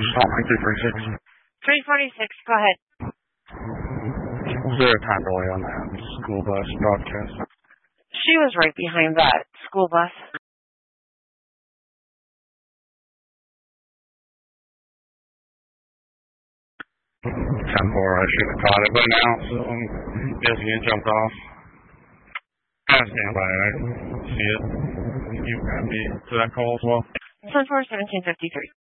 Stop 346. 346, go ahead. Was there a time delay on that school bus broadcast? She was right behind that school bus. 10-4, I should have caught it by now, so guess you jumped off. I stand by, I see it. You got me to that call as well. 10-4, 1753.